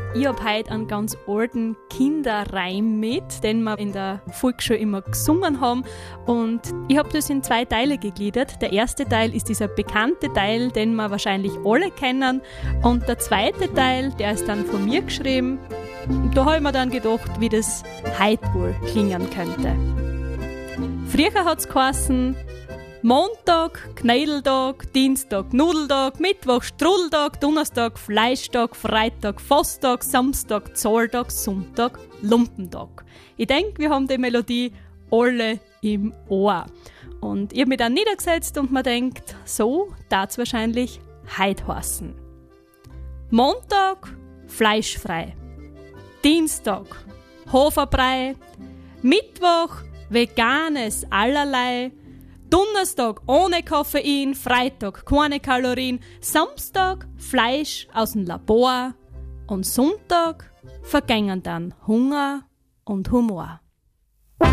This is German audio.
Ich habe heute einen ganz alten Kinderreim mit, den wir in der Volksschule immer gesungen haben. Und ich habe das in 2 Teile gegliedert. Der erste Teil ist dieser bekannte Teil, den wir wahrscheinlich alle kennen. Und der zweite Teil, der ist dann von mir geschrieben. Da habe ich mir dann gedacht, wie das heute wohl klingen könnte. Früher hat es geheißen: Montag, Knädeltag, Dienstag, Nudeltag, Mittwoch, Strudeltag, Donnerstag, Fleischtag, Freitag, Fasttag, Samstag, Zahltag, Sonntag, Lumpentag. Ich denke, wir haben die Melodie alle im Ohr. Und ich habe mich dann niedergesetzt und mir denkt, so darf es wahrscheinlich heute heißen. Montag, fleischfrei. Dienstag, Haferbrei. Mittwoch, veganes allerlei. Donnerstag ohne Koffein, Freitag keine Kalorien, Samstag Fleisch aus dem Labor und Sonntag vergängen dann Hunger und Humor.